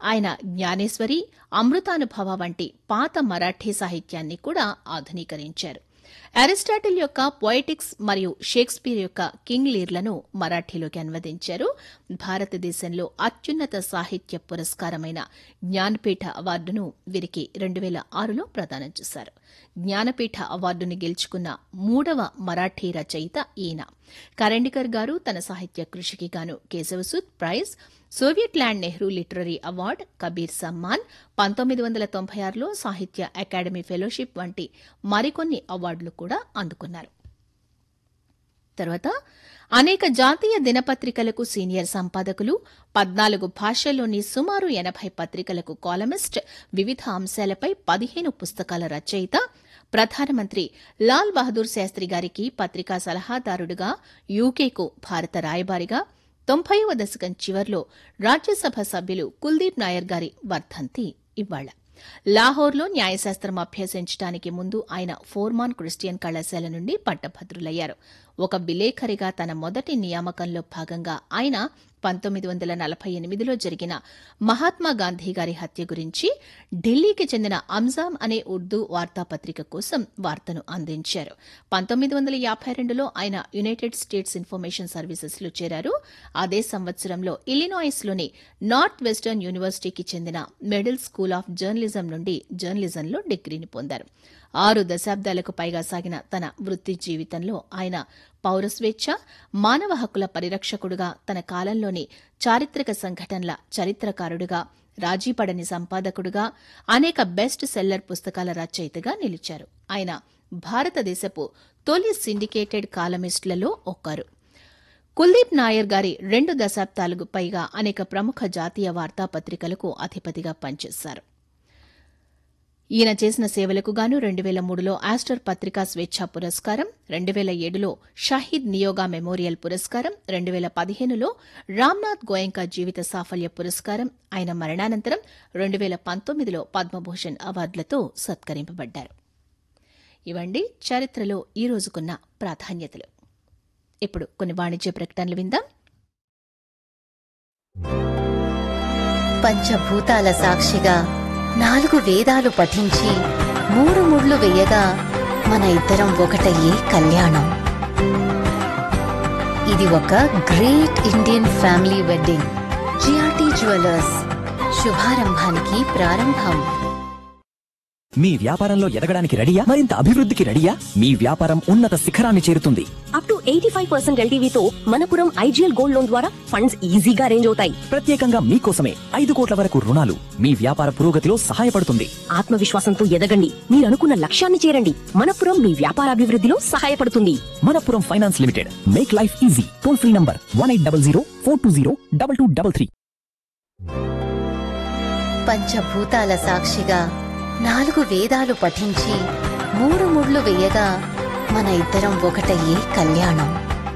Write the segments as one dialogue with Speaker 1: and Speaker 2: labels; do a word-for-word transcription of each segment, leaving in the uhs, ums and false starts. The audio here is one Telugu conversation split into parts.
Speaker 1: ఆయన జ్ఞానేశ్వరి, అమృతానుభవ వంటి పాత మరాఠీ సాహిత్యాన్ని కూడా ఆధునీకరించారు. అరిస్టాటిల్ యొక్క పోయెటిక్స్ మరియు షేక్స్పియర్ యొక్క కింగ్ లీర్లను మరాఠీలోకి అనువదించారు. భారతదేశంలో అత్యున్నత సాహిత్య పురస్కారమైన జ్ఞానపీఠ అవార్డును వీరికి రెండు వేల ఆరులో ప్రదానం చేశారు. జ్ఞానపీఠ అవార్డును గెలుచుకున్న మూడవ మరాఠీ రచయిత ఈయన. కరెండికర్ గారు తన సాహిత్య కృషికి గాను కేశవసూద్ praise, Soviet land Nehru literary award, Kabir Samman, పంతొమ్మిది వందల తొంభై ఆరులో సాహిత్య అకాడమీ ఫెలోషిప్ వంటి మరికొన్ని అవార్డులు కూడా అందుకున్నారు. తర్వాత అనేక జాతీయ దినపత్రికలకు సీనియర్ సంపాదకులు, పద్నాలుగు భాషల్లోని సుమారు ఎనభై పత్రికలకు కాలమిస్ట్, వివిధ అంశాలపై పదిహేను పుస్తకాల రచయిత, ప్రధానమంత్రి లాల్ బహదూర్ శాస్త్రి గారికి పత్రికా సలహాదారుడుగా, యూకేకు భారత రాయబారిగా, తొంభైవ దశకం చివర్లో రాజ్యసభ సభ్యులు కుల్దీప్ నాయర్ గారి వర్ధంతి ఇవ్వాళ్ల. లాహోర్లో న్యాయశాస్త్రం అభ్యసించడానికి ముందు ఆయన ఫోర్మాన్ క్రిస్టియన్ కళాశాల నుండి పట్టభద్రులయ్యారు. ఒక విలేఖరిగా తన మొదటి నియామకంలో భాగంగా ఆయన పంతొమ్మిది వందల నలభై ఎనిమిదిలో జరిగిన మహాత్మా గాంధీ గారి హత్య గురించి ఢిల్లీకి చెందిన అంజామ్ అనే ఉర్దూ వార్తాపత్రిక కోసం వార్తను అందించారు. పంతొమ్మిది వందల యాభై రెండులో ఆయన యునైటెడ్ స్టేట్స్ ఇన్ఫర్మేషన్ సర్వీసెస్లో చేరారు. అదే సంవత్సరంలో ఇలినాయిస్లోని నార్త్ వెస్టర్న్ యూనివర్సిటీకి చెందిన మిడిల్ స్కూల్ ఆఫ్ జర్నలిజం నుండి జర్నలిజంలో డిగ్రీని పొందారు. ఆరు దశాబ్దాలకు పైగా సాగిన తన వృత్తి జీవితంలో ఆయన పౌర స్వేచ్ఛ, మానవ హక్కుల పరిరక్షకుడుగా, తన కాలంలోని చారిత్రక సంఘటనల చరిత్రకారుడుగా, రాజీపడని సంపాదకుడుగా, అనేక బెస్ట్ సెల్లర్ పుస్తకాల రచయితగా నిలిచారు. ఆయన భారతదేశపు తొలి సిండికేటెడ్ కాలమిస్టులలో ఒకరు. కుల్దీప్ నాయర్ గారి రెండు దశాబ్దాలకు పైగా అనేక ప్రముఖ జాతీయ వార్తాపత్రికలకు అధిపతిగా పనిచేశారు. ఈయన చేసిన సేవలకు గాను రెండు వేల మూడులో ఆస్టర్ పత్రికా స్వేచ్ఛా పురస్కారం, రెండు వేల ఏడులో షహీద్ నియోగా మెమోరియల్ పురస్కారం, రెండు వేల పదిహేనులో రామ్నాథ్ గోయంకా జీవిత సాఫల్య పురస్కారం, ఆయన మరణానంతరం రెండు వేల పంతొమ్మిదిలో పద్మభూషణ్ అవార్డులతో సత్కరింపబడ్డారు. ఇవండి చరిత్రలో ఈ రోజుకున్న ప్రాధాన్యతలు. ఇప్పుడు కొన్ని వాణిజ్య ప్రకటనలు విందాం.
Speaker 2: పంచభూతాల సాక్షిగా నాలుగు వేదాలు పఠించి మూడు ముళ్ళు వేయగా మన ఇద్దరం ఒకటయ్యే కళ్యాణం. ఇది ఒక great Indian family wedding. GRT jewellers, శుభారంభానికి ప్రారంభం.
Speaker 3: మీ వ్యాపారంలో ఎదగడానికి రెడీయా? మరింత అభివృద్ధికి రెడీయా? మీ వ్యాపారం ఉన్నత శిఖరాన్ని చేరుతుంది.
Speaker 4: Up to eighty five percent ఎల్టీవీతో Manappuram IGL gold loan ద్వారా ఫండ్స్ ఈజీగా అరేంజ్ అవుతాయి.
Speaker 3: ప్రత్యేకంగా మీకోసమే ఐదు కోట్ల వరకు రుణాలు మీ వ్యాపార పురోగతిలో సహాయపడుతుంది.
Speaker 4: ఆత్మవిశ్వాసంతో ఎదగండి, మీరు అనుకున్న లక్ష్యాన్ని చేరండి. మనపురం మీ వ్యాపార అభివృద్ధిలో సహాయపడుతుంది.
Speaker 3: Manappuram finance limited, make life easy. Toll free number one eight double zero four two zero double two double three.
Speaker 2: పంచభూతాల సాక్షిగా నాలుగు వేదాలు పఠించి మూడు ముళ్ళు వేయగా మన ఇద్దరం ఒకటయ్యే కళ్యాణం.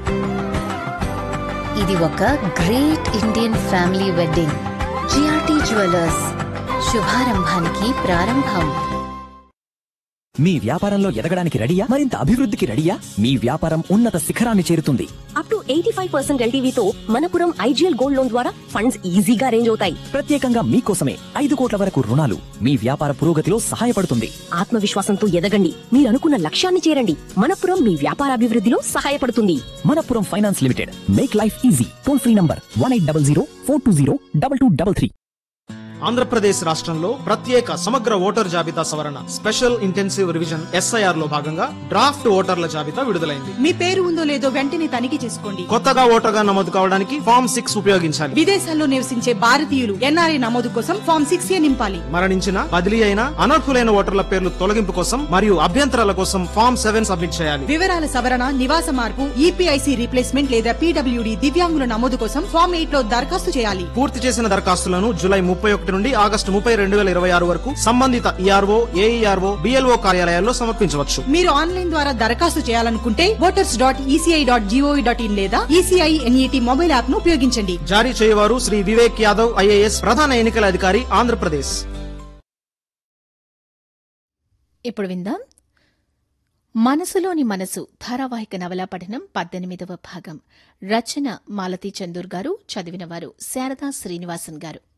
Speaker 2: ఇది ఒక great Indian family wedding. GRT jewellers, శుభారంభానికి ప్రారంభం.
Speaker 3: మీ వ్యాపారంలో ఎదగడానికి రెడీయా? మరింత అభివృద్ధికి రెడీయా? మీ వ్యాపారం ఉన్నత శిఖరాన్ని చేరుతుంది.
Speaker 4: Up to eighty five percent ఎల్టీవీతో Manappuram IGL gold loan ద్వారా ఫండ్స్ ఈజీగా అరేంజ్ అవుతాయి.
Speaker 3: ప్రత్యేకంగా మీకోసమే ఐదు కోట్ల వరకు రుణాలు మీ వ్యాపార పురోగతిలో సహాయపడుతుంది.
Speaker 4: ఆత్మవిశ్వాసంతో ఎదగండి, మీరు అనుకున్న లక్ష్యాన్ని చేరండి. మనపురం మీ వ్యాపార అభివృద్ధిలో సహాయపడుతుంది.
Speaker 3: Manappuram finance limited, make life easy. Toll free number one eight double zero four two zero double two double three.
Speaker 5: Andhra Pradesh రాష్ట్రంలో ప్రత్యేక సమగ్ర ఓటర్ జాబితా సవరణ స్పెషల్ ఇంటెన్సివ్ రివిజన్ ఎస్ఐఆర్ లో భాగంగా డ్రాఫ్ట్ ఓటర్ల జాబితా విడుదలైంది.
Speaker 6: మీ పేరు ఉందో లేదో వెంటనే తనిఖీ చేసుకోండి.
Speaker 5: కొత్తగా ఓటర్గా నమోదు కావడానికి ఫామ్ సిక్స్ ఉపయోగించాలి.
Speaker 6: విదేశాల్లో నివసించే భారతీయులు ఎన్ఆర్ఐ నమోదు కోసం ఫామ్ సిక్స్ ఏ నింపాలి.
Speaker 5: మరణించిన, బదిలీ అయిన, అనర్హులైన ఓటర్ల పేర్లు తొలగింపు కోసం మరియు అభ్యంతరాల కోసం ఫామ్ సెవెన్ సబ్మిట్ చేయాలి.
Speaker 6: వివరాల సవరణ, నివాస మార్పు, ఈపీఐసి రీప్లేస్మెంట్ లేదా పీడబ్ల్యూడీ దివ్యాంగుల నమోదు కోసం ఫామ్ ఎయిట్ లో దరఖాస్తు చేయాలి.
Speaker 5: పూర్తి చేసిన దరఖాస్తులను జూలై ముప్పై ఒకటి నుండి ఆగస్టు ముప్పై రెండు వేల ఇరవై ఆరు వరకు సంబంధిత ఈఆర్ఓ, ఏఈఆర్ఓ, బిఎల్ఓ కార్యాలయాల్లో సమర్పించవచ్చు.
Speaker 6: మీరు ఆన్లైన్ ద్వారా దరఖాస్తు చేయాలనుకుంటే voters dot ECI dot GOV dot in లేదా ఈసీఐ ఎన్ఈటీ మొబైల్ యాప్ ను ఉపయోగించండి.
Speaker 5: జారీ చేయవారు శ్రీ వివేక్ యాదవ్, ఐఏఎస్, ప్రధాన ఎన్నికల అధికారి, ఆంధ్రప్రదేశ్.
Speaker 1: ఇప్పుడు విందాం మనసులోని మనసు ధారావాహిక నవలా పఠనం పద్దెనిమిదవ భాగం. రచన మాలతీ చందూర్ గారు, చదివినవారు శారదా శ్రీనివాసన్ గారు.